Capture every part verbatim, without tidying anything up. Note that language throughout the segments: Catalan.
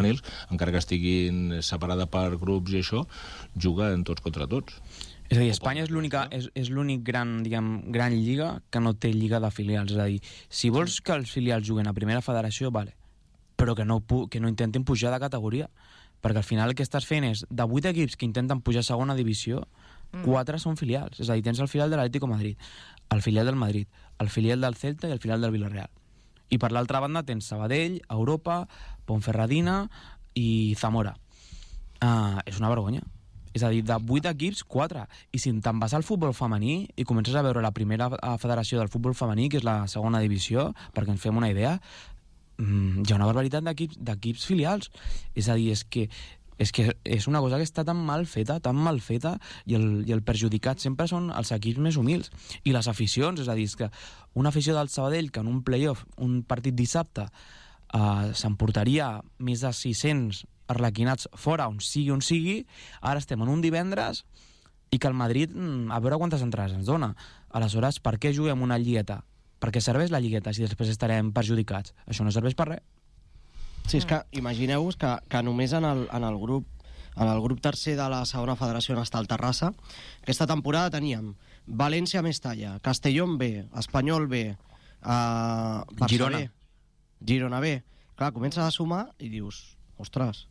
juvenils, encara que estiguin separada per grups i això, juguen tots contra tots. És a dir, Espanya és l'única és, és l'únic gran, diguem, gran lliga que no té lliga de filials. És a dir, si vols que els filials juguen a primera federació, vale, però que no, que no intentin pujar de categoria, perquè al final el que estàs fent és, de vuit equips que intenten pujar a segona divisió, quatre són filials. És a dir, tens el filial de l'Atlético Madrid, el filial del Madrid, el filial del Celta i el filial del Villarreal. I per l'altra banda tens Sabadell, Europa, Ponferradina i Zamora. Uh, és una vergonya. És a dir, de vuit equips, quatre. I si te'n vas al futbol femení i comences a veure la primera federació del futbol femení, que és la segona divisió, perquè ens fem una idea, mmm, hi ha una barbaritat d'equips, d'equips filials. És a dir, és que, és que és una cosa que està tan mal feta, tan mal feta, i el, i el perjudicat sempre són els equips més humils. I les aficions, és a dir, és que una afició del Sabadell, que en un playoff, un partit dissabte, uh, s'emportaria més de sis-cents arlequinats fora, on sigui on sigui, ara estem en un divendres i que el Madrid, a veure quantes entrades ens dona. Aleshores, per què juguem una lligueta? Per què serveix la lligueta si després estarem perjudicats? Això no serveix per res. Sí, és que imagineu-vos que, que només en el, en el grup en el grup tercer de la segona federació on està el Terrassa, aquesta temporada teníem València Mestalla, Castellón B, Espanyol B, uh, Barça Girona. B, Girona B. Clar, comences a sumar i dius, ostres,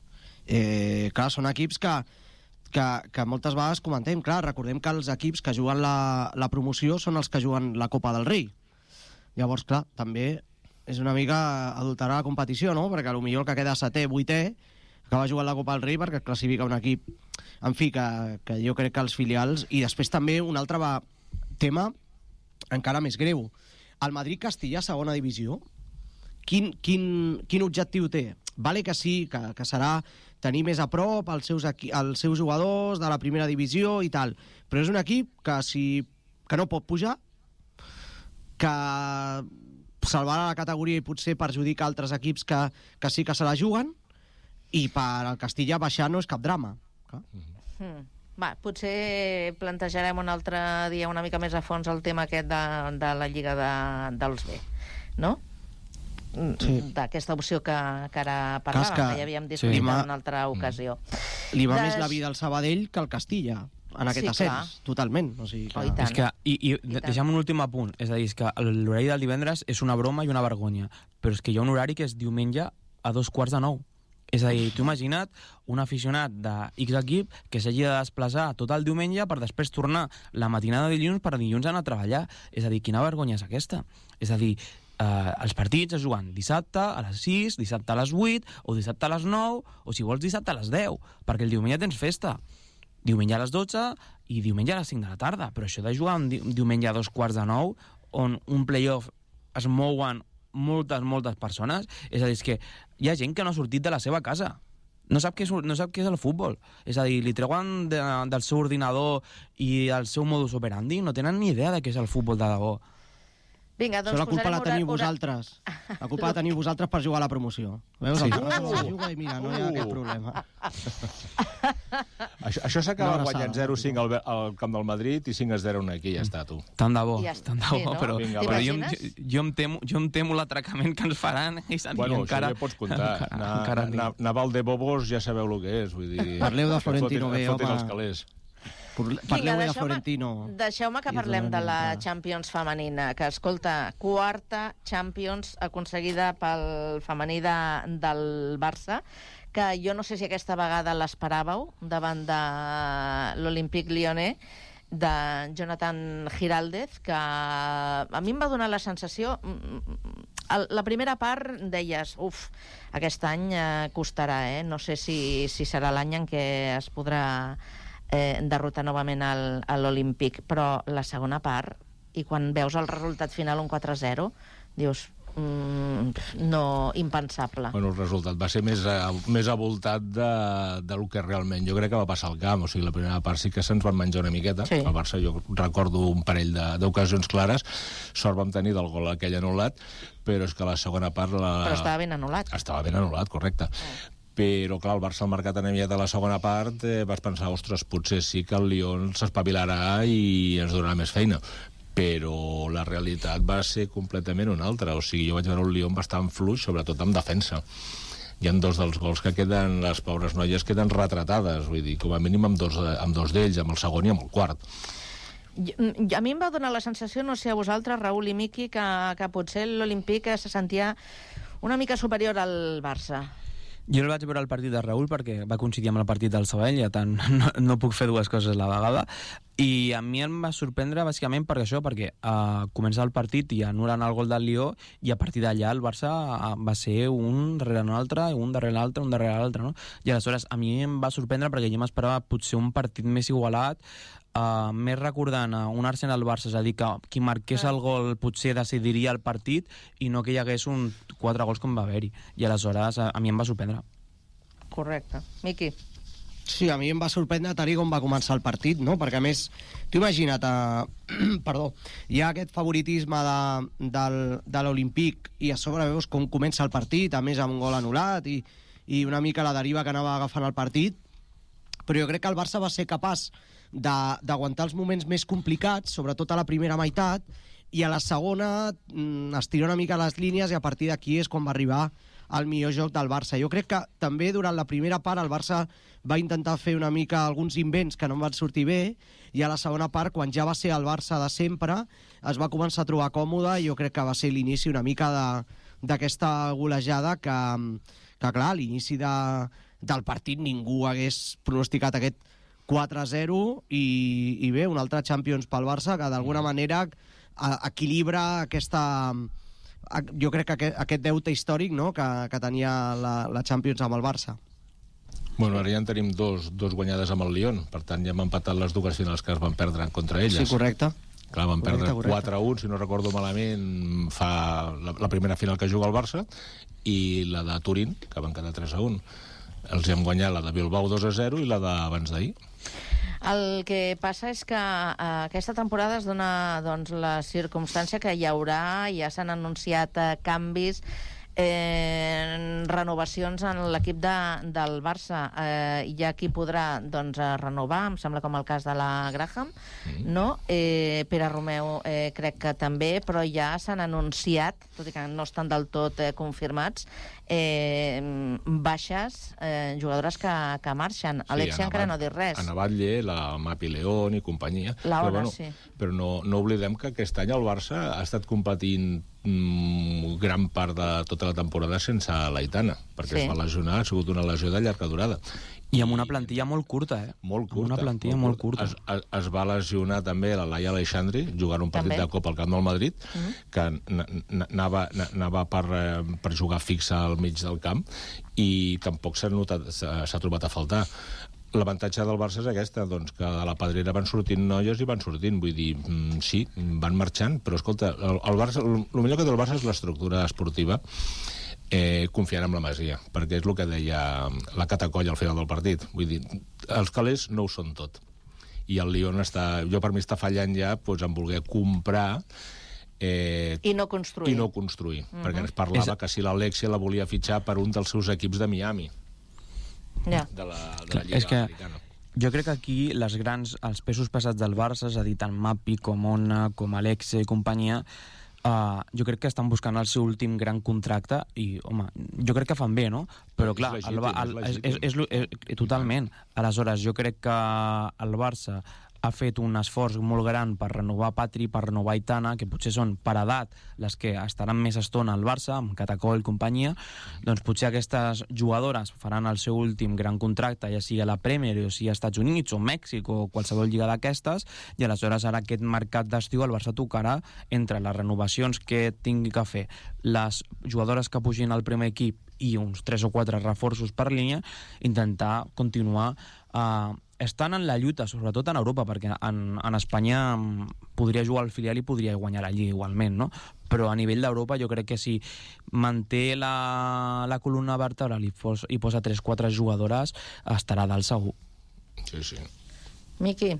eh, clar, són equips que, que, que moltes vegades comentem, clar, recordem que els equips que juguen la, la promoció són els que juguen la Copa del Rei. Llavors, clar, també és una mica adulterar la competició, no? Perquè potser el que queda setè, vuitè, acaba jugant la Copa del Rei perquè classifica un equip. En fi, que, que jo crec que els filials... I després també un altre va, tema encara més greu. El Madrid-Castilla, segona divisió, quin, quin, quin objectiu té? Vale que sí, que, que serà tenir més a prop els seus, els seus jugadors de la primera divisió i tal, però és un equip que, si, que no pot pujar, que salvarà la categoria i potser perjudica altres equips que, que sí que se la juguen, i per al Castilla baixar no és cap drama. Mm. Va, potser plantejarem un altre dia una mica més a fons el tema aquest de, de la Lliga de, dels B, no? Sí. D'aquesta opció que, que ara parlàvem, que, que ja havíem discutit sí. en una altra ocasió. Li va Des... més la vida al Sabadell que al Castilla en aquest sí, ascens, clar. Totalment. O sigui, que... oh, i tant. És que, i, i, I deixem un últim apunt, és a dir, és que l'horari del divendres és una broma i una vergonya, però és que hi ha un horari que és diumenge a dos quarts de nou. És a dir, tu imagina't un aficionat de X equip que s'hagi de desplaçar tot el diumenge per després tornar la matinada de dilluns per dilluns anar a treballar. És a dir, quina vergonya és aquesta? És a dir, eh, els partits es juguen dissabte a les sis, dissabte a les vuit, o dissabte a les nou, o si vols dissabte a les deu, perquè el diumenge tens festa. Diumenge a les dotze i diumenge a les cinc de la tarda. Però això de jugar un, di un diumenge a dos quarts de nou, on un playoff es mouen moltes, moltes persones, és a dir, és que hi ha gent que no ha sortit de la seva casa, no sap què és, no sap què és el futbol, és a dir, li treuen de, del seu ordinador i el seu modus operandi, no tenen ni idea de què és el futbol de debò. Vinga, doncs la culpa la teniu una... vosaltres. La culpa la teniu vosaltres per jugar a la promoció. Veus? Sí. El juga i mira, no hi ha cap problema. Això, això s'acaba no, guanyant zero a cinc al, al camp del Madrid i cinc a zero aquí, ja està, tu. Tant de bo, ja tant de bo, sí, no? però, Vinga, però jo, jo, jo, em temo, jo em temo l'atracament que ens faran. I bueno, encara, això ja pots comptar. Encara, na, encara na, Naval de Bobos ja sabeu el que és. Vull dir, parleu de Florentino bé, home. Els calés. Parleu de Florentino. Deixeu-me que parlem de la Champions femenina, que, escolta, quarta Champions aconseguida pel femení de, del Barça, que jo no sé si aquesta vegada l'esperàveu davant de l'Olympique Lyonnais, de Jonathan Giraldez, que a mi em va donar la sensació... La primera part deies, uf, aquest any costarà, eh? No sé si, si serà l'any en què es podrà... Eh, derrotar novament al, a l'Olímpic, però la segona part, i quan veus el resultat final un quatre a zero, dius, mm, no, impensable. Bueno, el resultat va ser més, a, més avoltat de, de lo que realment jo crec que va passar al camp, o sigui, la primera part sí que se'ns van menjar una miqueta, sí. El Barça jo recordo un parell d'ocasions clares, sort vam tenir del gol aquell anul·lat, però és que la segona part... La... Però estava ben anul·lat. Estava ben anul·lat, correcte. Oh. Però, clar, el Barça al mercat aviat a la segona part eh, vas pensar, ostres, potser sí que el Lyon s'espavilarà i ens donarà més feina. Però la realitat va ser completament una altra. O sigui, jo vaig veure un Lyon bastant fluix, sobretot en defensa. hi ha dos dels gols que queden, les pobres noies queden retratades, vull dir, com a mínim amb dos, amb dos d'ells, amb el segon i amb el quart. A mi em va donar la sensació, no sé a vosaltres, Raül i Miqui, que, que potser l'Olímpic se sentia una mica superior al Barça. Jo el vaig veure el partit de Raül perquè va coincidir amb el partit del Sabadell, ja tant no, no puc fer dues coses a la vegada, i a mi em va sorprendre bàsicament per això, perquè uh, comença el partit i anulen el gol del Lió i a partir d'allà el Barça uh, va ser un darrere l'altre, un darrere l'altre, un darrere l'altre, no? I aleshores a mi em va sorprendre perquè jo m'esperava potser un partit més igualat, Uh, més recordant uh, un Arsenal-Barça, és a dir, que qui marqués el gol potser decidiria el partit i no que hi hagués un quatre gols com va haver-hi. I aleshores a, a mi em va sorprendre. Correcte. Miqui? Sí, a mi em va sorprendre tal com va començar el partit, no? Perquè a més, t'ho imagina't, eh, perdó, hi ha aquest favoritisme de, del, de l'Olímpic i a sobre veus com comença el partit, a més amb un gol anul·lat i, i una mica la deriva que anava agafant el partit, però jo crec que el Barça va ser capaç d'aguantar els moments més complicats, sobretot a la primera meitat, i a la segona mm, estirar una mica les línies i a partir d'aquí és quan va arribar el millor joc del Barça. Jo crec que també durant la primera part el Barça va intentar fer una mica alguns invents que no en van sortir bé, i a la segona part, quan ja va ser el Barça de sempre, es va començar a trobar còmode i jo crec que va ser l'inici una mica d'aquesta golejada que, que clar, a l'inici de, del partit ningú hagués pronosticat aquest quatre a zero i, i bé, un altre Champions pel Barça que d'alguna manera a, equilibra aquesta... A, jo crec que aquest, aquest deute històric, no?, que, que tenia la, la Champions amb el Barça. Bueno, ara ja en tenim dos, dos guanyades amb el Lyon, per tant ja hem empatat les dues finals que es van perdre contra elles. Sí, correcte. Clar, van correcte, perdre correcte. quatre a un, si no recordo malament, fa la, la primera final que juga el Barça, i la de Turín, que van quedar tres a un. Els hem guanyat la de Bilbao dos a zero i la d'abans d'ahir. El que passa és que eh, aquesta temporada es dona doncs, la circumstància que hi haurà, ja s'han anunciat eh, canvis, eh, renovacions en l'equip de, del Barça. Eh, hi ha qui podrà doncs, renovar, em sembla com el cas de la Graham, mm. no? Eh, Pere Romeu eh, crec que també, però ja s'han anunciat, tot i que no estan del tot eh, confirmats, eh, baixes, eh, jugadores que, que marxen. Sí, Alexia encara no ha dit res. Ana Batlle, la Mapi León i companyia. La Ona, però, bueno, sí. Però no, no oblidem que aquest any el Barça ha estat competint mm, gran part de tota la temporada sense l'Aitana, perquè sí. es va lesionar, ha sigut una lesió de llarga durada. I amb una plantilla molt curta, eh? Molt curta. Una plantilla molt, molt curta. Es, es, es va lesionar també la Laia Aleixandri, jugant un partit també. de Copa al camp del Madrid, mm-hmm. que anava, anava per, per jugar fixa al mig del camp, i tampoc s'ha trobat a faltar. L'avantatge del Barça és aquesta, doncs, que a la Pedrera van sortint noies i van sortint, vull dir, sí, van marxant, però escolta, el, el, Barça, el, el millor que té el Barça és l'estructura esportiva, eh, confiant en la Masia, perquè és el que deia la Catacolla al final del partit. Vull dir, els calés no ho són tot. I el Lyon està, jo per mi està fallant ja doncs, en voler comprar eh, i no construir. I no construir, uh-huh. perquè ens parlava és... que si l'Alexia la volia fitxar per un dels seus equips de Miami. Ja. De la, de Clar, la Lliga és que Americana. Jo crec que aquí les grans, els pesos pesats del Barça, és a dir, tant Mapi com Ona, com Alexia i companyia, Uh, jo crec que estan buscant el seu últim gran contracte i, home, jo crec que fan bé, no? Però, clar, és legítim, el, el, és, és, és, és, és, totalment. Aleshores, jo crec que el Barça ha fet un esforç molt gran per renovar Patri, per renovar Aitana, que potser són per edat les que estaran més estona al Barça, amb Catacol i companyia, doncs potser aquestes jugadores faran el seu últim gran contracte, ja sigui a la Premier o sigui a Estats Units o Mèxic o qualsevol lliga d'aquestes, i aleshores ara aquest mercat d'estiu el Barça tocarà entre les renovacions que tingui que fer les jugadores que pugin al primer equip i uns tres o quatre reforços per línia, intentar continuar eh, estan en la lluita, sobretot en Europa, perquè en, en Espanya podria jugar al filial i podria guanyar la Lliga igualment, no? Però a nivell d'Europa jo crec que si manté la, la columna vertebral i, fos, i posa tres o quatre jugadores, estarà dalt segur. Sí, sí. Miqui?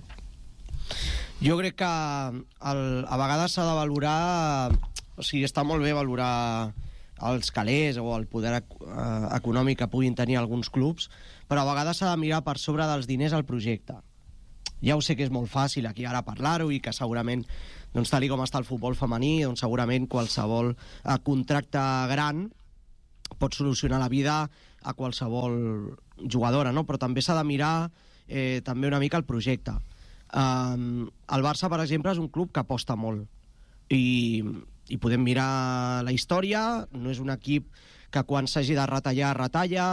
Jo crec que el, a vegades s'ha de valorar, o sigui, està molt bé valorar els calés o el poder eh, econòmic que puguin tenir alguns clubs, però a vegades s'ha de mirar per sobre dels diners al projecte. Ja ho sé que és molt fàcil aquí ara parlar-ho i que segurament, doncs, tal com està el futbol femení, doncs segurament qualsevol eh, contracte gran pot solucionar la vida a qualsevol jugadora, no? Però també s'ha de mirar eh, també una mica el projecte. Um, el Barça, per exemple, és un club que aposta molt i, i podem mirar la història. No és un equip que quan s'hagi de retallar, retalla.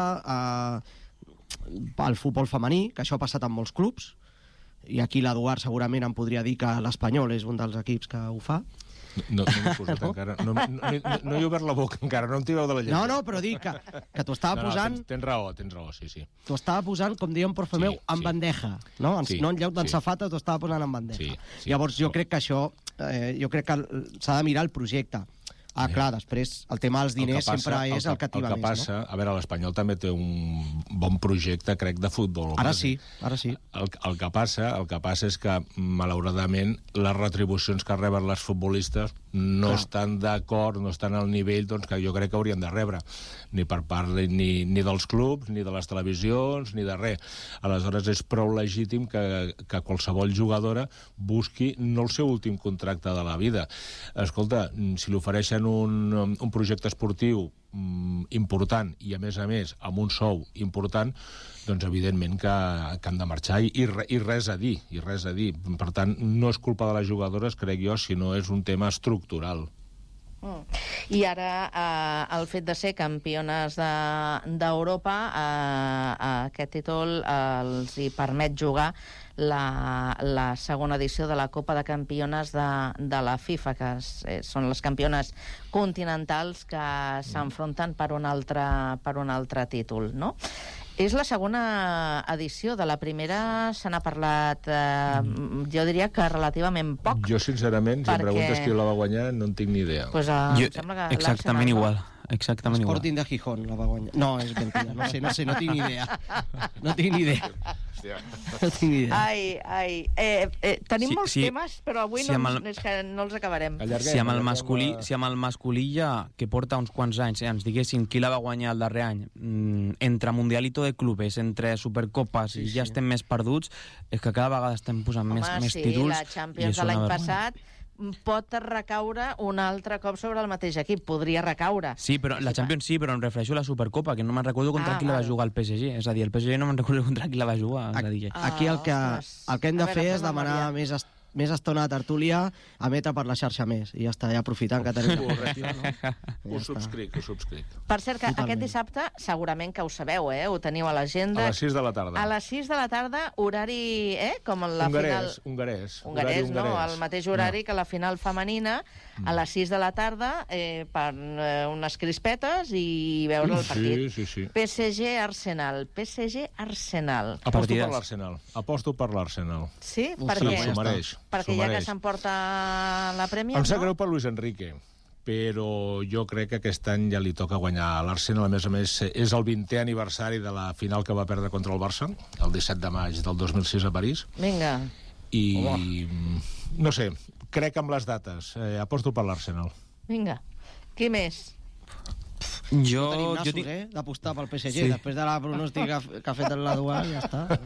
Uh, el futbol femení, que això ha passat en molts clubs, i aquí l'Eduard segurament em podria dir que l'Espanyol és un dels equips que ho fa. No, no m'he posat no? encara. No, no, no, no he obert la boca encara, no em tireu de la llengua. No, no, però dic que, que t'ho estava no, no, posant... Tens, tens raó, tens raó, sí, sí. T'ho estava posant, com dèiem per fer meu, Sí, en sí. bandeja. No, en, Sí, no en lloc d'en sí. safata, t'ho estava posant en bandeja. Sí, sí. Llavors jo crec que això... Eh, jo crec que s'ha de mirar el projecte. Ah, clar, després el tema dels diners El que passa- sempre és el, el que activa el que més, passa, no? A veure, l'Espanyol també té un bon projecte, crec, de futbol. Ara sí, ara sí. El, el, que passa, el que passa és que, malauradament, les retribucions que reben les futbolistes no Clar. estan d'acord, no estan al nivell doncs, que jo crec que haurien de rebre, ni per part de- ni, ni dels clubs, ni de les televisions, ni de res. Aleshores, és prou legítim que, que qualsevol jugadora busqui no el seu últim contracte de la vida. Escolta, si li ofereixen un, un projecte esportiu mm, important i, a més a més, amb un sou important, doncs evidentment que, que han de marxar i, i, re, i res a dir, i res a dir. Per tant, no és culpa de les jugadores, crec jo, sinó és un tema estructural. Mm. I ara eh, el fet de ser campiones d'Europa, de, eh, aquest títol eh, els hi permet jugar la, la segona edició de la Copa de Campiones de, de la FIFA, que és, eh, són les campiones continentals que s'enfronten per un altre, per un altre títol, no? És la segona edició. De la primera se n'ha parlat, eh, jo diria que relativament poc. Jo, sincerament, si Perquè- em preguntes qui la va guanyar, no en tinc ni idea. Pues, eh, Jo, em sembla que exactament l'Arsenal, no? igual. Exactament igual. Sporting de Gijón la va guanyar. No, és mentida, no sé, no sé, no tinc ni idea. No tinc ni idea. No tinc ni idea. Ai, ai. Eh, eh, tenim Sí, molts sí. temes, però avui Sí, no, amb ens- el- és que no els acabarem. Allarguem, Si amb, el allarguem masculí, la- si amb el masculí ja, que porta uns quants anys, eh, ens diguessin qui la va guanyar el darrer any, mm, entre Mundialito de Clubes, entre Supercopes Sí, i ja sí. estem més perduts, és que cada vegada estem posant Home, més, més sí, títols. la i Champions és de una l'any vergonya. passat pot recaure un altre cop sobre el mateix equip. Podria recaure. Sí, però la Champions sí, però em refereixo a la Supercopa, que no me'n recordo contra Ah, qui la va val. jugar el P S G. És a dir, el P S G no me'n recordo contra qui la va jugar. És a dir, que... Ah, Aquí el que, ostres. el que hem de A veure, fer és fem demanar memòria. més, est més estona de tertúlia, emetre per la xarxa més. I ja està, ja aprofitant que tenim la Correcte. qüestió, no? Ja Ho està. subscric, ho subscric. Per cert, que Totalment. aquest dissabte, segurament que ho sabeu, eh? Ho teniu a A l'agenda. les sis de la tarda. A les sis de la tarda, horari, eh? Com la final... Hongarès, hongarès. Hongarès, Horari no? hongarès. El mateix horari No. que la final femenina, a les sis de la tarda, eh, per eh, unes crispetes i veure el partit. Sí, sí, sí. P S G-Arsenal. P S G-Arsenal. Aposto partides. per l'Arsenal. Aposto per l'Arsenal. Sí? Uf, Per sí, què? s'ho mereix. Perquè s'ho ja que mereix. s'emporta la Premier, Em sap no? greu per Luis Enrique, però jo crec que aquest any ja li toca guanyar a l'Arsenal. A més a més, és el vintè aniversari de la final que va perdre contra el Barça, el disset de maig del dos mil sis a París. Vinga. I, Home. no sé, crec amb les dates. Eh, aposto per l'Arsenal. Vinga. Qui més? No Jo, tenim jo nassos, tinc... eh, d'apostar pel P S G. Sí. Després de la pronòstic que ha- que ha fet l'Eduard, ja està.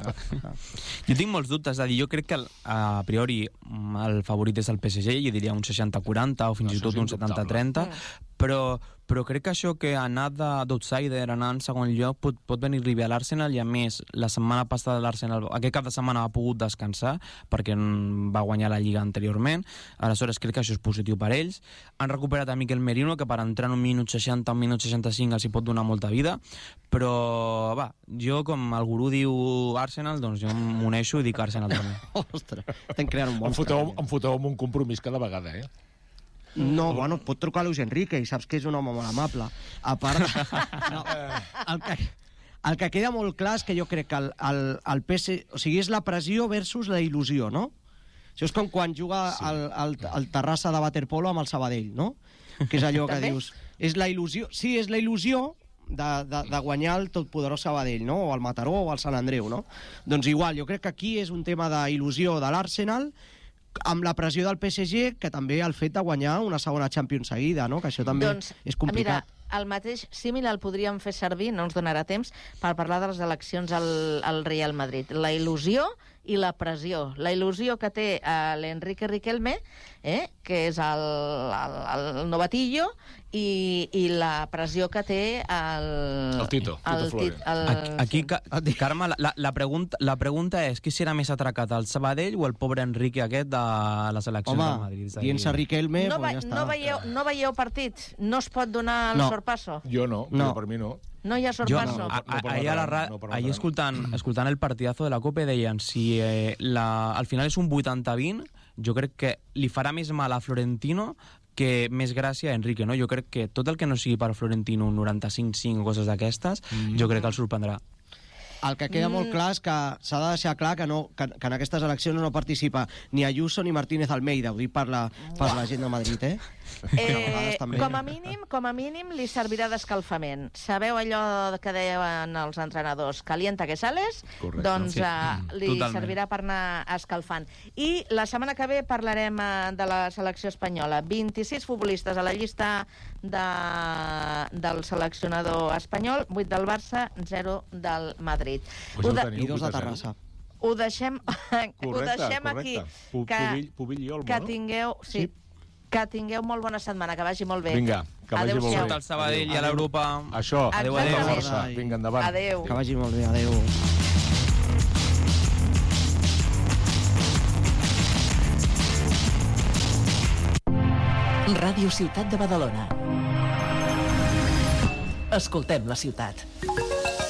Jo tinc molts dubtes, és a dir, jo crec que el- a priori mm, el favorit és el P S G, jo diria un seixanta quaranta o fins Això i tot és un indubtable. setanta trenta, però, però crec que això que anar de- d'outsider, anar en segon lloc, pot, pot venir-li bé a l'Arsenal, i a més, la setmana passada l'Arsenal, aquest cap de setmana ha pogut descansar, perquè mm, va guanyar la Lliga anteriorment, aleshores crec que això és positiu per ells. Han recuperat a Mikel Merino, que per entrar en un minut seixanta, un minut seixanta-cinc els hi pot donar molta vida, però, va, jo, com el gurú diu Arsenal, doncs jo m'uneixo i dic Arsenal també. Ostres, estem creant un Em monstre. foteu, em foteu amb un compromís cada vegada, eh? No, bueno, pot trucar a Luis Enrique i saps que és un home molt amable. A part, no, el, que, el que queda molt clar és que jo crec que el, el, el P S... O sigui, és la pressió versus la il·lusió, no? Això és com quan juga sí. el, el, el Terrassa de waterpolo amb el Sabadell, no? Que és allò que També? dius... És la il·lusió... Sí, és la il·lusió de, de, de guanyar el totpoderós Sabadell, no? O el Mataró o el Sant Andreu, no? Doncs igual, jo crec que aquí és un tema d'il·lusió de l'Arsenal, amb la pressió del P S G, que també el fet de guanyar una segona Champions seguida, no? Que això també Doncs, és complicat. Mira, el mateix símil el podríem fer servir, no ens donarà temps, per parlar de les eleccions al, al Real Madrid. La il·lusió i la pressió. La il·lusió que té uh, l'Enrique Riquelme, eh, que és el, el, el novatillo, i, i la pressió que té el... El Tito, Tito Flores. Aquí, sí. Carme, la, la, pregunta, la pregunta és qui serà més atracat, el Sabadell o el pobre Enrique aquest de la selecció Home, de Madrid? dient-se Riquelme, no, pues va, ja està. No veieu, no veieu partits? No es pot donar el No. sorpasso? Jo no, No. però per mi no. No hi ha Jo, sorpasso? no, a, a, ahir a la ra... no ahir escoltant, escoltant el partidazo de la Copa deien si eh, la, al final és un vuitanta vint, jo crec que li farà més mal a Florentino que més gràcia a Enrique, no? Jo crec que tot el que no sigui per Florentino un noranta-cinc cinc o coses d'aquestes, mm. jo crec que el sorprendrà. El que queda molt clar és que s'ha de deixar clar que, no, que, que en aquestes eleccions no participa ni Ayuso ni Martínez Almeida, ho dic per la, per la gent de Madrid, eh? Eh, com a mínim, com a mínim li servirà d'escalfament. Sabeu allò que deien els entrenadors, calienta que sales? Correcte. Doncs Sí. uh, li Totalment. servirà per anar escalfant. I la setmana que ve parlarem uh, de la selecció espanyola. vint-i-sis futbolistes a la llista de, del seleccionador espanyol, vuit del Barça, zero del Madrid. Pues Ho ja de- ho teniu, I dos de vuit a zero. Terrassa. Ho deixem, ho Correcte, deixem correcte. aquí. Pu- Pubill- Pubill i Olmo, que no? tingueu, sí, Sí. que tingueu molt bona setmana, que vagi molt bé. Vinga, que vagi molt Adéu-siau. bé. Al Sabadell i a l'Europa... Això, Adéu, tota adéu. força. Vinga, endavant. Adéu. Que vagi molt bé, adéu. Ràdio Ciutat de Badalona. Escoltem la ciutat.